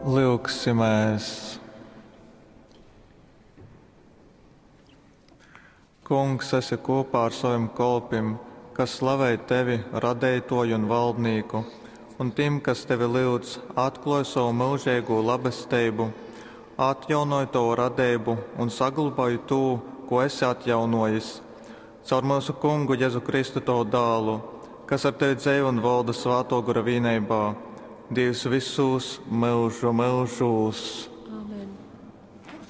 Lūksimies. Kungs, esi kopā ar saviem kalpiem, kas slavēj tevi, radētoju un valdnieku, un tiem, kas tevi lūdz, atklāj savu mūžīgo labestību, atjaunoju to radību un saglabāju to, ko esi atjaunojis. Caur mūsu Kungu Jēzu Kristu to dālu, kas ar tevi dzīvo un valda svēto gara vienībā, Dievs visus mūžu mūžos.